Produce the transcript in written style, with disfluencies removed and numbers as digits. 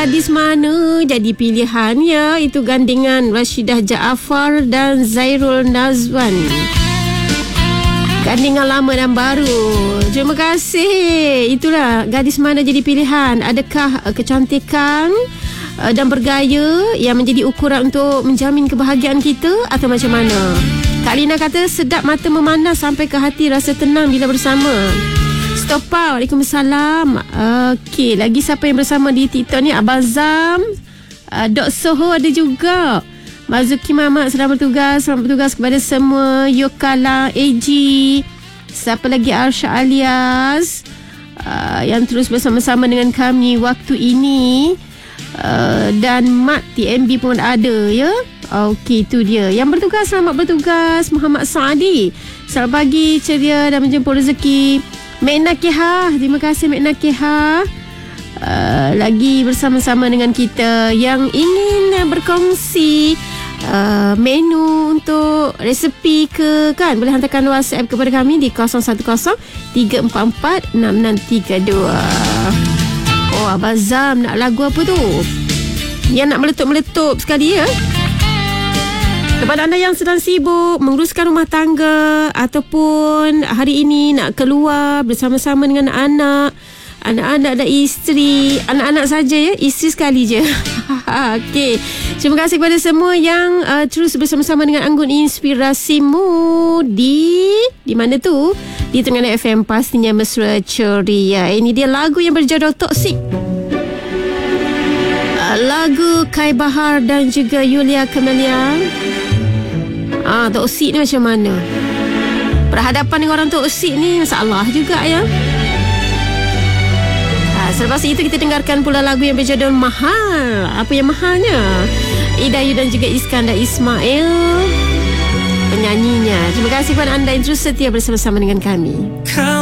Gadis mana jadi pilihan ya? Itu gandingan Rashidah Jaafar dan Zairul Nazwan. Gandingan lama dan baru. Terima kasih. Itulah gadis mana jadi pilihan. Adakah kecantikan dan bergaya yang menjadi ukuran untuk menjamin kebahagiaan kita atau macam mana? Kak Lina kata sedap mata memandang sampai ke hati, rasa tenang bila bersama. Stopa, Waalaikumsalam. Okey, lagi siapa yang bersama di TikTok ni? Abang Zam, Dok Soho ada juga. Mazuki Mamat, selamat bertugas kepada semua. Yokala, AG, siapa lagi? Arsha Alias, yang terus bersama-sama dengan kami waktu ini. Dan Mat TMB pun ada ya. Okey, itu dia. Yang bertugas, selamat bertugas. Muhammad Saadi, selamat pagi, ceria dan menjemput rezeki. Mek Nakihah, terima kasih Mek Nakihah, lagi bersama-sama dengan kita. Yang ingin berkongsi menu untuk resepi ke kan, boleh hantarkan WhatsApp kepada kami di 010-344-6632. Oh, Abang Zam nak lagu apa tu? Yang nak meletup-meletup sekali ya. Kepada anda yang sedang sibuk menguruskan rumah tangga ataupun hari ini nak keluar bersama-sama dengan anak-anak dan isteri, anak-anak saja ya, isteri sekali je. Okey. Terima kasih kepada semua yang terus bersama-sama dengan Anggun Inspirasimu di mana tu? Di Terengganu FM, pastinya mesra ceria. Ini dia lagu yang berjudul Toksik. Lagu Kai Bahar dan juga Yulia Kamelia. Toksik ni macam mana? Berhadapan dengan orang toksik ni masalah juga ya. Selepas itu kita dengarkan pula lagu yang berjudul Mahal. Apa yang mahalnya? Idayu dan juga Iskandar Ismail penyanyinya. Terima kasih kepada anda yang terus setia bersama-sama dengan kami.